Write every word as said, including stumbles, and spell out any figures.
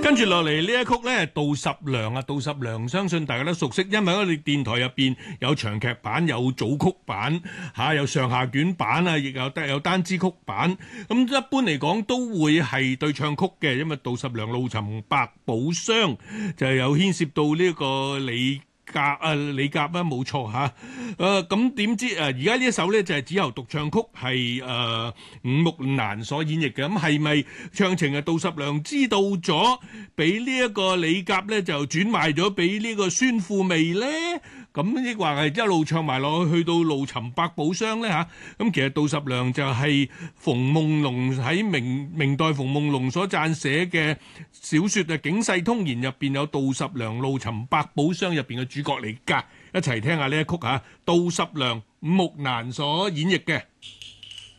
跟住落嚟呢一曲咧，杜十娘啊，杜十娘相信大家都熟悉，因為我哋電台入邊有長劇版、有組曲版、嚇、啊、有上下卷版啊，亦有得有單支曲版。咁一般嚟講都會係對唱曲嘅，因為杜十娘路尋百寶箱就有牽涉到呢個李甲啊，李甲啊，冇錯嚇。誒咁點知誒而家呢一首咧就係子喉獨唱曲，係誒、呃、伍木蘭所演繹嘅。咁係咪唱情啊？杜十娘知道咗，俾呢一個李甲咧就轉賣咗俾呢個孫富媚咧？咁亦話係一路唱埋落去，去到路尋百寶箱咧嚇。咁、啊、其實杜十娘就係馮夢龍喺明明代馮夢龍所撰寫嘅小説啊，《警世通言》入邊有杜十娘路尋百寶箱入邊嘅主角嚟㗎。一齊聽下呢一曲嚇，杜十娘伍木蘭所演繹嘅。